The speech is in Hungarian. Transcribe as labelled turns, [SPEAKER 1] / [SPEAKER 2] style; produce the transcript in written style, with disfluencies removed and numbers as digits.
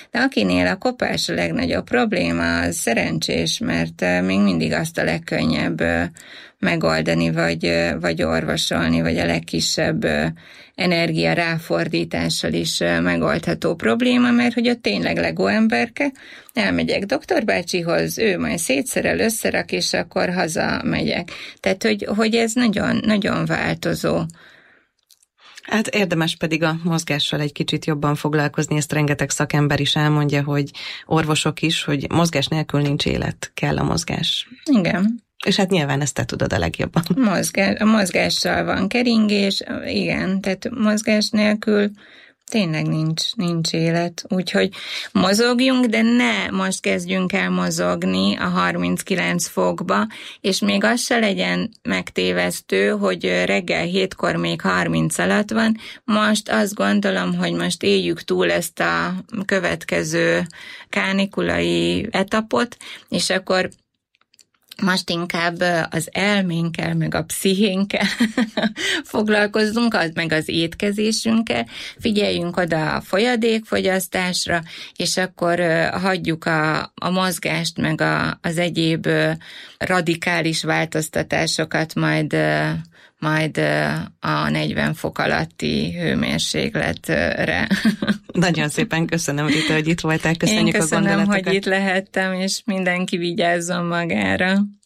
[SPEAKER 1] de akinél a kopás a legnagyobb probléma, az szerencsés, mert még mindig azt a legkönnyebb megoldani, vagy orvosolni, vagy a legkisebb energia ráfordítással is megoldható probléma, mert hogy ott tényleg Lego emberke, elmegyek doktor bácsihoz, ő majd szétszerel, összerak, és akkor haza megyek. Tehát, hogy ez nagyon, nagyon változó.
[SPEAKER 2] Hát érdemes pedig a mozgással egy kicsit jobban foglalkozni, ezt rengeteg szakember is elmondja, hogy orvosok is, hogy mozgás nélkül nincs élet, kell a mozgás.
[SPEAKER 1] Igen.
[SPEAKER 2] És hát nyilván ezt te tudod a legjobban.
[SPEAKER 1] A mozgással van keringés, igen, tehát mozgás nélkül tényleg nincs élet. Úgyhogy mozogjunk, de ne most kezdjünk el mozogni a 39 fokba, és még az se legyen megtévesztő, hogy reggel 7-kor még 30 alatt van. Most azt gondolom, hogy most éljük túl ezt a következő kánikulai etapot, és akkor most inkább az elménkkel, meg a pszichénkkel foglalkozzunk, meg az étkezésünkkel, figyeljünk oda a folyadékfogyasztásra, és akkor hagyjuk a mozgást, meg az egyéb radikális változtatásokat majd a 40 fok alatti hőmérsékletre.
[SPEAKER 2] Nagyon szépen köszönöm, Rita, hogy itt voltál. Köszönjük.
[SPEAKER 1] Én köszönöm,
[SPEAKER 2] a gondolatokat.
[SPEAKER 1] hogy itt lehettem, és mindenki vigyázzon magára.